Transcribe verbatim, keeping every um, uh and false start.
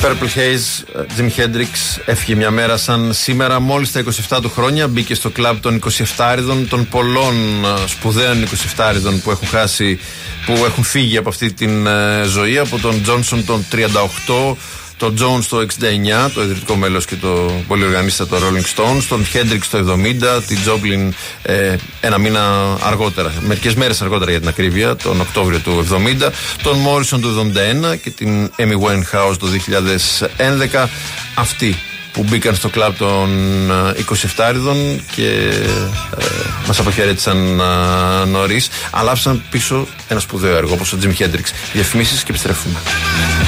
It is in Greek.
Purple Haze, Jimi Hendrix έφυγε μια μέρα σαν σήμερα, μόλις τα είκοσι επτά του χρόνια. Μπήκε στο κλαμπ των εικοσιεφτάριδων, των πολλών σπουδαίων εικοσιεφτάριδων που έχουν χάσει, που έχουν φύγει από αυτή την ζωή. Από τον Johnson τον τριάντα οκτώ, τον Jones το εξήντα εννιά, το ιδρυτικό μέλος και το πολυοργανίστα των Rolling Stones, τον Hendrix το εβδομήντα, την Joplin ε, ένα μήνα αργότερα, μερικές μέρες αργότερα για την ακρίβεια, τον Οκτώβριο του εβδομήντα, τον Morrison το εβδομήντα ένα και την Amy Winehouse το δύο χιλιάδες έντεκα. Αυτοί που μπήκαν στο κλαμπ των εικοσιεφτάριδων και ε, μας αποχαιρέτησαν ε, νωρίς, αλλά άφησαν πίσω ένα σπουδαίο έργο όπως ο Jimi Hendrix. Διαφημίσεις και επιστρέφουμε.